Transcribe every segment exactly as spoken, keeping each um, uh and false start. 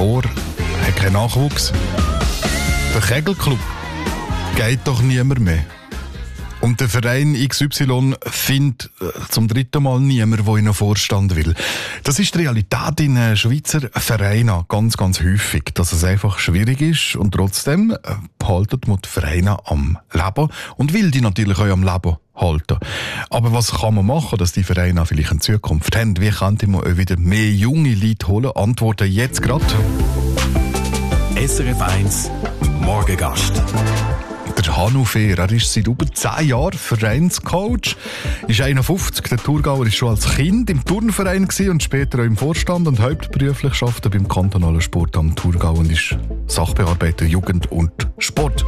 Chor hat keinen Nachwuchs. Der Kegelclub geht doch niemand mehr. Und der Verein X Y findet äh, zum dritten Mal niemand, der in einen Vorstand will. Das ist die Realität in äh, Schweizer Vereinen ganz, ganz häufig, dass es einfach schwierig ist und trotzdem äh, behalten man die Vereine am Leben und will die natürlich auch am Leben halten. Aber was kann man machen, dass die Vereine vielleicht eine Zukunft haben? Wie könnte man auch wieder mehr junge Leute holen? Antworten jetzt gerade. S R F eins Morgengast. Der Hanno Fehr, er ist seit über zehn Jahren Vereinscoach, ist einundfünfzig, der Thurgauer ist schon als Kind im Turnverein und später auch im Vorstand und hauptberuflich arbeitet er beim kantonalen Sportamt Thurgau und ist Sachbearbeiter Jugend und Sport.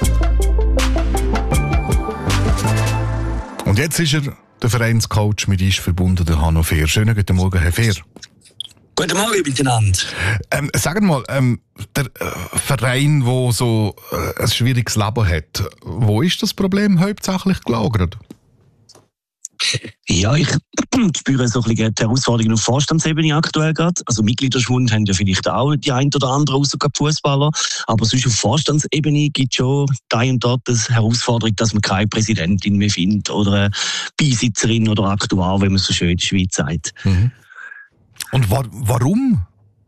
Und jetzt ist er der Vereinscoach mit uns verbunden, der Hanno Fehr. Schönen guten Morgen, Herr Fehr. Guten Morgen miteinander. Ähm, sagen mal, ähm, der äh, Verein, der so äh, ein schwieriges Leben hat, wo ist das Problem hauptsächlich gelagert? Ja, ich spüre so ein bisschen die Herausforderungen auf Vorstandsebene aktuell gerade. Also Mitgliederschwund haben ja vielleicht auch die ein oder andere, außer Fußballer. Aber sonst auf Vorstandsebene gibt es schon da und dort eine Herausforderung, dass man keine Präsidentin mehr findet oder eine Beisitzerin oder Aktuar, wie man so schön in der Schweiz sagt. Mhm. Und wa- warum?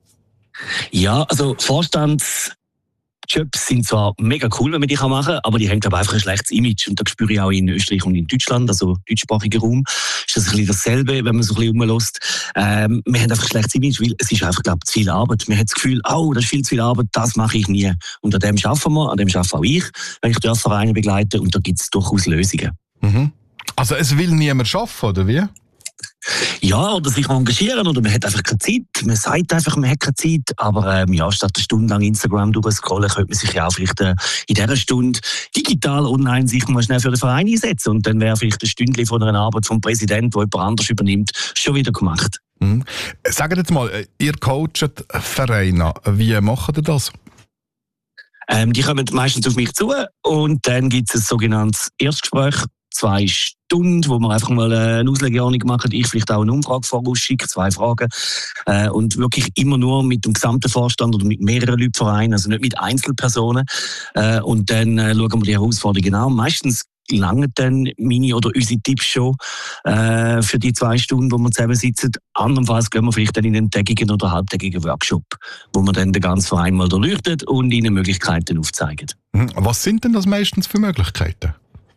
Ja, also Vorstandsjobs sind zwar mega cool, wenn man die machen kann, aber die haben glaube ich einfach ein schlechtes Image. Und das spüre ich auch in Österreich und in Deutschland, also deutschsprachiger Raum, ist das ein bisschen dasselbe, wenn man so ein bisschen rumlässt. Ähm, wir haben einfach ein schlechtes Image, weil es ist einfach, glaube ich, zu viel Arbeit. Man hat das Gefühl, oh, das ist viel zu viel Arbeit, das mache ich nie. Und an dem arbeiten wir, an dem arbeite auch ich, wenn ich die Vereine begleite, und da gibt es durchaus Lösungen. Mhm. Also es will niemand arbeiten, oder wie? Ja, oder sich engagieren, oder man hat einfach keine Zeit. Man sagt einfach, man hat keine Zeit. Aber ähm, ja, statt eine Stunde lang Instagram durchscrollen, könnte man sich ja auch vielleicht äh, in dieser Stunde digital online sich mal schnell für den Verein einsetzen. Und dann wäre vielleicht ein Stündchen von einer Arbeit vom Präsidenten, der jemand anders übernimmt, schon wieder gemacht. Mhm. Sagt jetzt mal, ihr coacht Vereine. Wie macht ihr das? Ähm, die kommen meistens auf mich zu und dann gibt es ein sogenanntes Erstgespräch, zwei Stunden, wo wir einfach mal eine Auslegeordnung machen. Ich vielleicht auch eine Umfrage vorausschicke, zwei Fragen. Äh, und wirklich immer nur mit dem gesamten Vorstand oder mit mehreren Leuten Vereinen, also nicht mit Einzelpersonen. Äh, und dann äh, schauen wir die Herausforderungen an. Meistens langen dann meine oder unsere Tipps schon äh, für die zwei Stunden, wo wir zusammensitzen. Andernfalls gehen wir vielleicht dann in einen tägigen oder halbtägigen Workshop, wo wir dann den ganzen Verein mal durchleuchten und ihnen Möglichkeiten aufzeigen. Was sind denn das meistens für Möglichkeiten?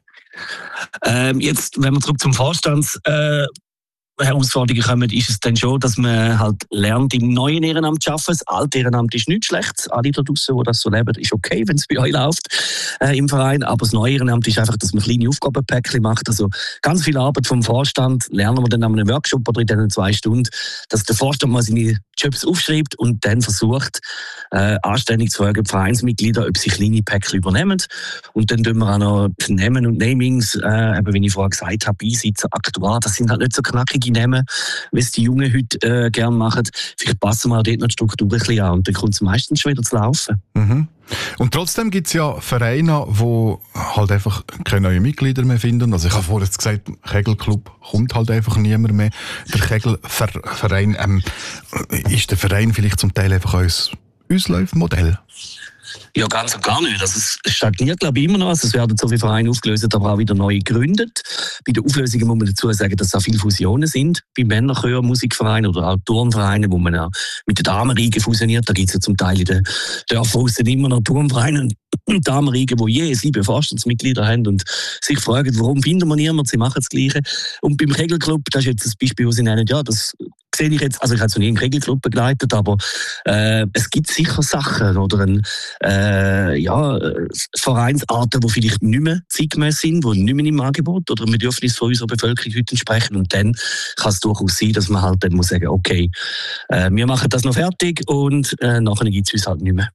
Ähm, jetzt, wenn wir zurück zum Vorstands äh, Herausforderungen kommen, ist es dann schon, dass man halt lernt, im neuen Ehrenamt zu arbeiten. Das alte Ehrenamt ist nichts Schlechtes. Alle da draussen, die das so leben, ist okay, wenn es bei euch läuft äh, im Verein. Aber das neue Ehrenamt ist einfach, dass man kleine Aufgabenpäckchen macht. Also ganz viel Arbeit vom Vorstand lernen wir dann an einem Workshop oder in diesen zwei Stunden, dass der Vorstand mal seine Jobs aufschreibt und dann versucht, äh, anständig zu fragen, die Vereinsmitglieder, ob sie kleine Päckchen übernehmen. Und dann tun wir auch noch die Namen und Namings, äh, eben, wie ich vorher gesagt habe, Beisitzer, Aktuar, das sind halt nicht so knackige Namen, wie es die Jungen heute äh, gerne machen. Vielleicht passen wir auch dort noch die Struktur ein bisschen an und dann kommt es meistens schon wieder zu laufen. Mhm. Und trotzdem gibt es ja Vereine, die halt einfach keine neuen Mitglieder mehr finden. Also ich habe vorhin gesagt, Kegelclub kommt halt einfach niemand mehr. Der Kegelverein, ähm, ist der Verein vielleicht zum Teil einfach ein Auslaufmodell? Ja, ganz und gar nicht. Also es stagniert, glaube ich, immer noch. Also es werden so viele Vereine aufgelöst, aber auch wieder neu gegründet. Bei den Auflösungen muss man dazu sagen, dass es auch viele Fusionen sind. Bei Männerchör, Musikvereinen oder auch Turnvereinen, wo man auch mit den Damenriegen fusioniert. Da gibt es ja zum Teil in den Dörfern aussen immer noch Turnvereine und Damenriegen, die je sieben Vorstandsmitglieder haben und sich fragen, warum finden wir niemanden, sie machen das Gleiche. Und beim Kegelclub, das ist jetzt ein Beispiel, wo sie nennen, ja, das sehe ich jetzt, also ich habe es noch nie im Kegelclub begleitet, aber äh, es gibt sicher Sachen oder ein, äh, ja, Vereinsarten, die vielleicht nicht mehr zeitgemäß sind, die nicht mehr im Angebot oder im Bedürfnis von unserer Bevölkerung heute entsprechen. Und dann kann es durchaus sein, dass man halt dann muss sagen, okay, äh, wir machen das noch fertig und äh, nachher gibt es uns halt nicht mehr.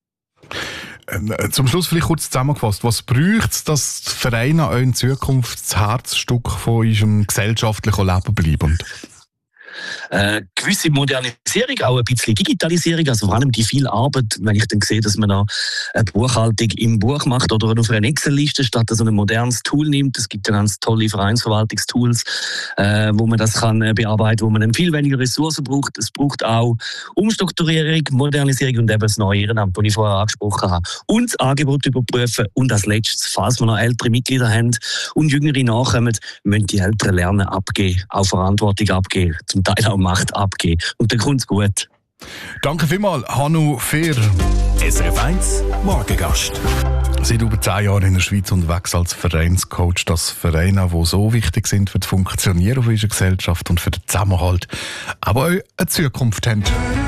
Zum Schluss vielleicht kurz zusammengefasst. Was braucht es, dass die Vereine auch in Zukunft das Herzstück von unserem gesellschaftlichen Leben bleiben? Äh, gewisse Modernisierung, auch ein bisschen Digitalisierung, also vor allem die viel Arbeit, wenn ich dann sehe, dass man da eine Buchhaltung im Buch macht oder auf einer Excel-Liste statt so ein modernes Tool nimmt. Es gibt ja ganz tolle Vereinsverwaltungstools, äh, wo man das kann äh, bearbeiten, wo man dann viel weniger Ressourcen braucht. Es braucht auch Umstrukturierung, Modernisierung und eben das neue Ehrenamt, das ich vorher angesprochen habe. Und das Angebot überprüfen und als letztes, falls wir noch ältere Mitglieder haben und Jüngere nachkommen, müssen die Älteren lernen abgeben, auch Verantwortung abgeben, zum Teil auch Macht abgeben. Und dann kommt es gut. Danke vielmals, Hannu Fehr. S R F eins Morgengast. Seit über zehn Jahren in der Schweiz unterwegs als Vereinscoach, dass Vereine, die so wichtig sind für das Funktionieren unserer Gesellschaft und für den Zusammenhalt, aber auch eine Zukunft haben.